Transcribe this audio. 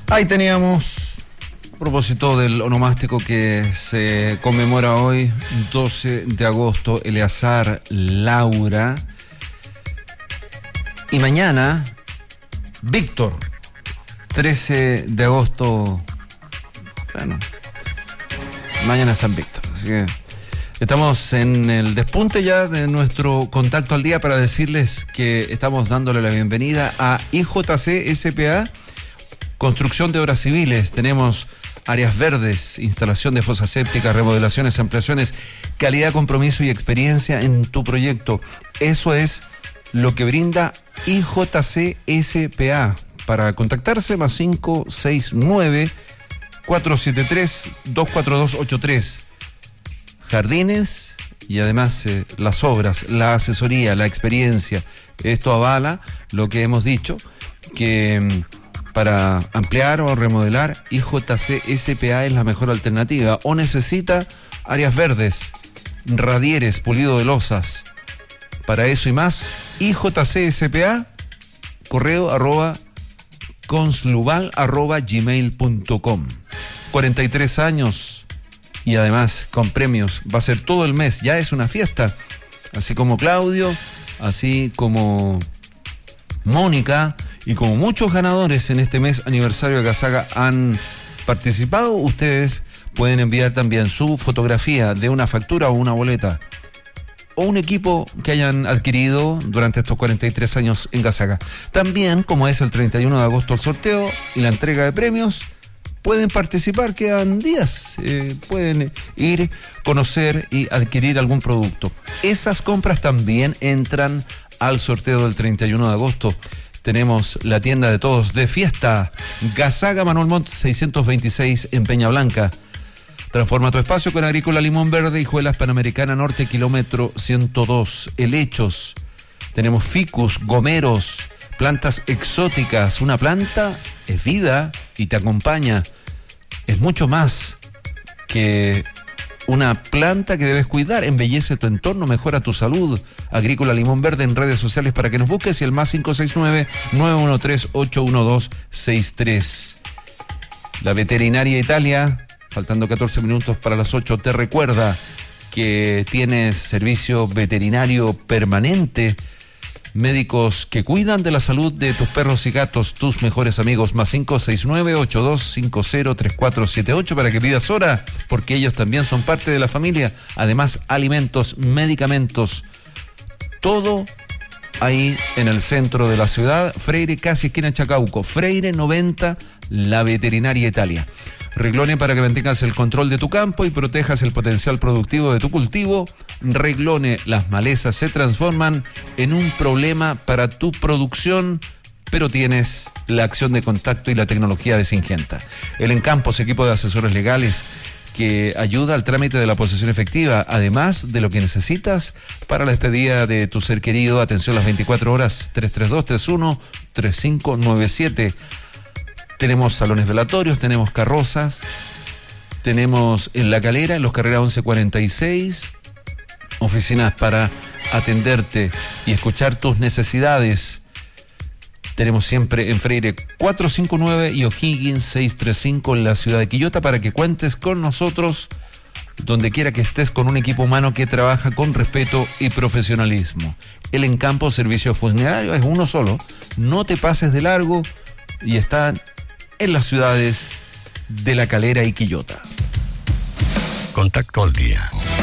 Ahí teníamos, a propósito del onomástico que se conmemora hoy, 12 de agosto, Eleazar Laura. Y mañana, Víctor, 13 de agosto, bueno, mañana San Víctor. Así que estamos en el despunte ya de nuestro contacto al día para decirles que estamos dándole la bienvenida a IJC S.p.A., construcción de obras civiles. Tenemos áreas verdes, instalación de fosas sépticas, remodelaciones, ampliaciones, calidad, compromiso y experiencia en tu proyecto. Eso es lo que brinda IJC S.p.A. Para contactarse, más 569-473-24283. Jardines y además las obras, la asesoría, la experiencia. Esto avala lo que hemos dicho, que para ampliar o remodelar, IJC S.p.A. es la mejor alternativa. O necesita áreas verdes, radieres, pulido de losas. Para eso y más, IJC S.p.A., correo @conslubal@gmail.com. 43 años y además con premios. Va a ser todo el mes, ya es una fiesta. Así como Claudio, así como Mónica y como muchos ganadores en este mes aniversario de Gasaga han participado. Ustedes pueden enviar también su fotografía de una factura o una boleta o un equipo que hayan adquirido durante estos 43 años en Gasaga. También, como es el 31 de agosto el sorteo y la entrega de premios, pueden participar, quedan días, pueden ir, conocer y adquirir algún producto. Esas compras también entran al sorteo del 31 de agosto. Tenemos la tienda de todos de fiesta, Gasaga Manuel Montt 626 en Peña Blanca. Transforma tu espacio con Agrícola Limón Verde, Hijuelas Panamericana Norte, kilómetro 102. Helechos, tenemos ficus, gomeros, plantas exóticas. Una planta es vida y te acompaña. Es mucho más que una planta que debes cuidar. Embellece tu entorno, mejora tu salud. Agrícola Limón Verde en redes sociales para que nos busques, y el más 569-913-812-63. La Veterinaria Italia, faltando 14 minutos para las 8, te recuerda que tienes servicio veterinario permanente. Médicos que cuidan de la salud de tus perros y gatos, tus mejores amigos, más 569-8250-3478 para que pidas hora, porque ellos también son parte de la familia. Además, alimentos, medicamentos, todo ahí en el centro de la ciudad. Freire, casi esquina Chacauco. Freire 90, la Veterinaria Italia. Reglone para que mantengas el control de tu campo y protejas el potencial productivo de tu cultivo. Reglone, las malezas se transforman en un problema para tu producción, pero tienes la acción de contacto y la tecnología de Syngenta. El Encampos, equipo de asesores legales que ayuda al trámite de la posesión efectiva, además de lo que necesitas para la despedida de tu ser querido. Atención las 24 horas, 332-31-3597. Tenemos salones velatorios, tenemos carrozas, tenemos en La Calera, en Los Carreras 1146, oficinas para atenderte y escuchar tus necesidades. Tenemos siempre en Freire 459 y O'Higgins 635 en la ciudad de Quillota para que cuentes con nosotros donde quiera que estés, con un equipo humano que trabaja con respeto y profesionalismo. El Encampo Servicio Funerario es uno solo, no te pases de largo, y está en las ciudades de La Calera y Quillota. Contacto al día.